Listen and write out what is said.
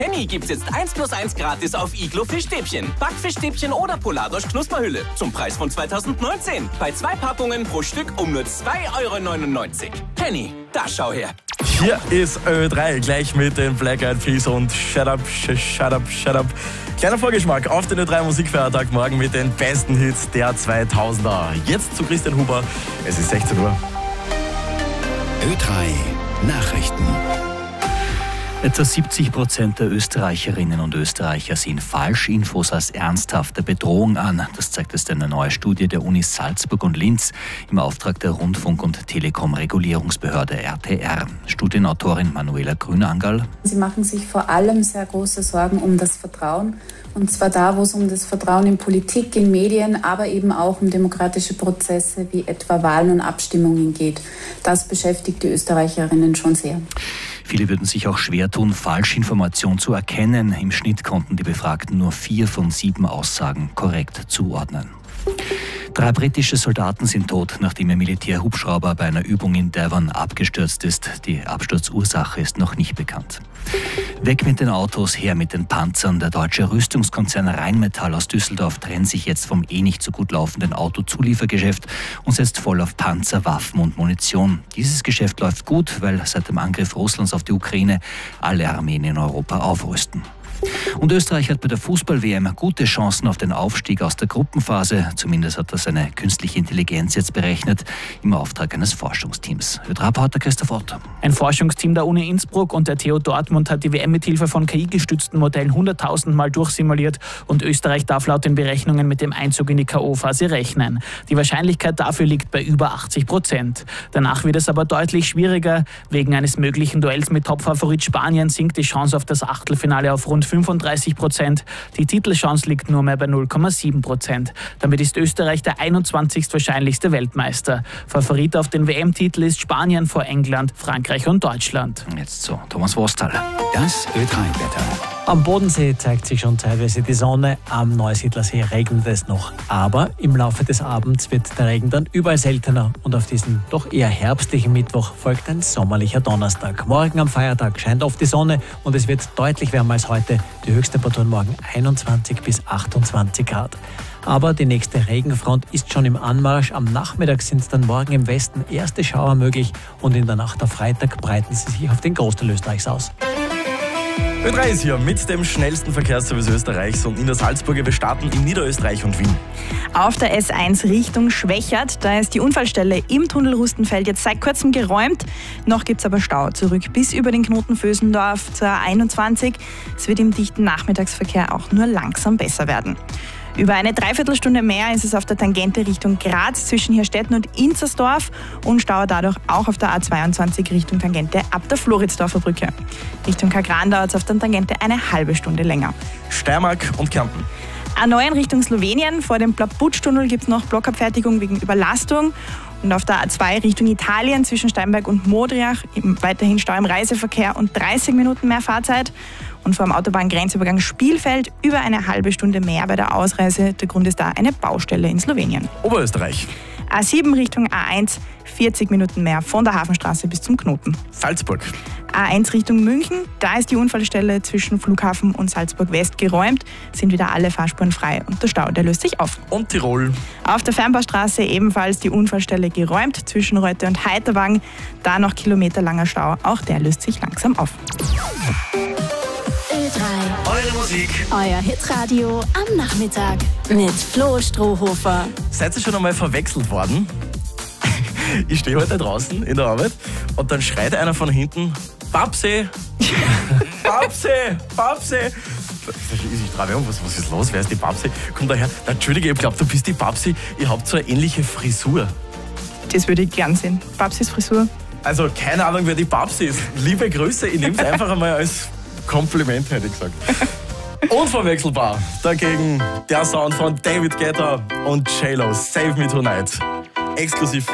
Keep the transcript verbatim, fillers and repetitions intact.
Henny gibt's jetzt eins plus eins gratis auf Iglo Fischstäbchen, Backfischstäbchen oder Poladosch Knusperhülle zum Preis von zweitausendneunzehn. Bei zwei Packungen pro Stück um nur zwei Euro neunundneunzig. Henny, da schau her. Hier ist Ö drei, gleich mit den Black Eyed Peas und Shut Up, Shut Up, Shut Up. Kleiner Vorgeschmack auf den Ö drei Musikfeiertag morgen mit den besten Hits der zweitausender. Jetzt zu Christian Huber, es ist sechzehn Uhr. Ö drei Nachrichten. Etwa siebzig Prozent der Österreicherinnen und Österreicher sehen Falschinfos als ernsthafte Bedrohung an. Das zeigt jetzt eine neue Studie der Unis Salzburg und Linz im Auftrag der Rundfunk- und Telekom-Regulierungsbehörde R T R. Studienautorin Manuela Grünangerl. Sie machen sich vor allem sehr große Sorgen um das Vertrauen. Und zwar da, wo es um das Vertrauen in Politik, in Medien, aber eben auch um demokratische Prozesse wie etwa Wahlen und Abstimmungen geht. Das beschäftigt die Österreicherinnen schon sehr. Viele würden sich auch schwer tun, Falschinformation zu erkennen. Im Schnitt konnten die Befragten nur vier von sieben Aussagen korrekt zuordnen. Drei britische Soldaten sind tot, nachdem ihr Militärhubschrauber bei einer Übung in Devon abgestürzt ist. Die Absturzursache ist noch nicht bekannt. Weg mit den Autos, her mit den Panzern. Der deutsche Rüstungskonzern Rheinmetall aus Düsseldorf trennt sich jetzt vom eh nicht so gut laufenden Autozuliefergeschäft und setzt voll auf Panzer, Waffen und Munition. Dieses Geschäft läuft gut, weil seit dem Angriff Russlands auf die Ukraine alle Armeen in Europa aufrüsten. Und Österreich hat bei der Fußball-W M gute Chancen auf den Aufstieg aus der Gruppenphase. Zumindest hat das eine künstliche Intelligenz jetzt berechnet, im Auftrag eines Forschungsteams. Ö drei Reporter Christoph Otto. Ein Forschungsteam der Uni Innsbruck und der T U Dortmund hat die W M mit Hilfe von K I-gestützten Modellen hunderttausend Mal durchsimuliert und Österreich darf laut den Berechnungen mit dem Einzug in die K O-Phase rechnen. Die Wahrscheinlichkeit dafür liegt bei über achtzig Prozent. Danach wird es aber deutlich schwieriger. Wegen eines möglichen Duells mit Topfavorit Spanien sinkt die Chance auf das Achtelfinale auf rund fünfunddreißig Prozent. Die Titelchance liegt nur mehr bei null Komma sieben Prozent. Damit ist Österreich der einundzwanzigste wahrscheinlichste Weltmeister. Favorit auf den W M-Titel ist Spanien vor England, Frankreich und Deutschland. Jetzt zu Thomas Wostal. Das Ö drei Wetter. Am Bodensee zeigt sich schon teilweise die Sonne, am Neusiedlersee regnet es noch. Aber im Laufe des Abends wird der Regen dann überall seltener und auf diesen doch eher herbstlichen Mittwoch folgt ein sommerlicher Donnerstag. Morgen am Feiertag scheint oft die Sonne und es wird deutlich wärmer als heute. Die Höchsttemperaturen morgen einundzwanzig bis achtundzwanzig Grad. Aber die nächste Regenfront ist schon im Anmarsch. Am Nachmittag sind dann morgen im Westen erste Schauer möglich und in der Nacht auf Freitag breiten sie sich auf den Großteil Österreichs aus. Ö drei ist hier mit dem schnellsten Verkehrsservice Österreichs und in der Salzburger. Wir starten in Niederösterreich und Wien. Auf der S eins Richtung Schwächert, da ist die Unfallstelle im Tunnel Rustenfeld jetzt seit kurzem geräumt. Noch gibt es aber Stau zurück bis über den Knoten Vösendorf zur A einundzwanzig. Es wird im dichten Nachmittagsverkehr auch nur langsam besser werden. Über eine Dreiviertelstunde mehr ist es auf der Tangente Richtung Graz zwischen Hirstetten und Inzersdorf und Stau dadurch auch auf der A zweiundzwanzig Richtung Tangente ab der Floridsdorfer Brücke. Richtung Kagran dauert es auf der Tangente eine halbe Stunde länger. Steiermark und Kärnten. A neun Richtung Slowenien, vor dem Plaputsch-Tunnel gibt es noch Blockabfertigung wegen Überlastung. Und auf der A zwei Richtung Italien zwischen Steinberg und Modriach weiterhin Stau im Reiseverkehr und dreißig Minuten mehr Fahrzeit. Und vor dem Autobahngrenzübergang Spielfeld über eine halbe Stunde mehr bei der Ausreise. Der Grund ist da eine Baustelle in Slowenien. Oberösterreich. A sieben Richtung A eins, vierzig Minuten mehr von der Hafenstraße bis zum Knoten. Salzburg. A eins Richtung München, da ist die Unfallstelle zwischen Flughafen und Salzburg West geräumt, sind wieder alle Fahrspuren frei und der Stau, der löst sich auf. Und Tirol. Auf der Fernbaustraße ebenfalls die Unfallstelle geräumt zwischen Reute und Heiterwang, da noch kilometerlanger Stau, auch der löst sich langsam auf. Ö drei. Eure Musik. Euer Hitradio am Nachmittag mit Flo Strohhofer. Seid ihr schon einmal verwechselt worden? Ich stehe heute draußen in der Arbeit und dann schreit einer von hinten: Babsi! Babsi! Babsi! Ich traue mich um, was, was ist los? Wer ist die Babsi? Kommt daher: Entschuldige, ich glaube, du bist die Babsi. Ihr habt so eine ähnliche Frisur. Das würde ich gern sehen. Babsis Frisur. Also keine Ahnung, wer die Babsi ist. Liebe Grüße, ich nehme es einfach einmal als Kompliment, hätte ich gesagt. Unverwechselbar dagegen der Sound von David Guetta und J-Lo, Save Me Tonight. Exklusiv